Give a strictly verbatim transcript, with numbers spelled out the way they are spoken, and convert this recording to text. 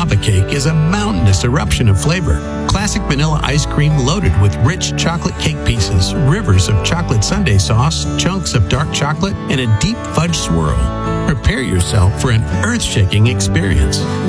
lava cake is a mountainous eruption of flavor. Classic vanilla ice cream loaded with rich chocolate cake pieces, rivers of chocolate sundae sauce, chunks of dark chocolate, and a deep fudge swirl. Prepare yourself for an earth-shaking experience.